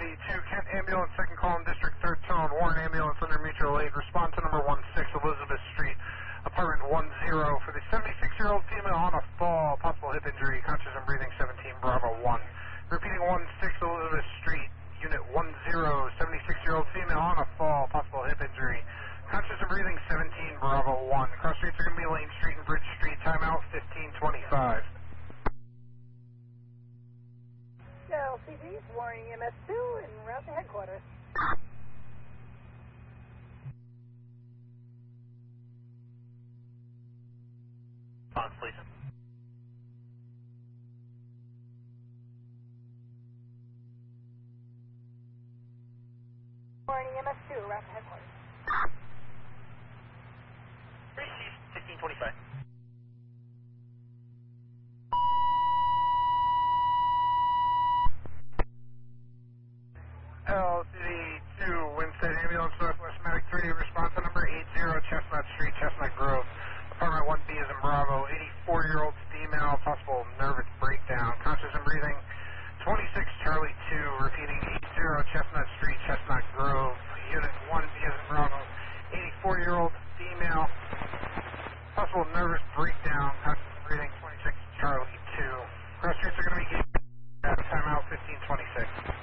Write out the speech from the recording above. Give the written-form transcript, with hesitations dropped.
City 2, Kent Ambulance, second call in District 3rd Tone, Warren Ambulance under mutual aid. Respond to number 16 Elizabeth Street, apartment 10 for the 76-year-old female on a fall, possible hip injury, conscious and breathing 17 Bravo 1. Repeating 16 Elizabeth Street, unit 10, 76-year-old female on a fall, possible hip injury, conscious and breathing 17 Bravo 1. Cross streets are going to be Lane Street and Bridge Street, timeout 15:25. LCD, Warren EMS 2, and route to headquarters. Response, please. Warren EMS 2, route to headquarters. 1625. LCD 2, Winstead Ambulance, Northwest Medic 3, response to number 80 Chestnut Street, Chestnut Grove, apartment 1B is in Bravo, 84-year-old female, possible nervous breakdown, conscious and breathing, 26 Charlie 2, repeating 80 Chestnut Street, Chestnut Grove, unit 1B is in Bravo, 84-year-old female, possible nervous breakdown, conscious and breathing, 26 Charlie 2. Cross streets are going to be timeout 15:26.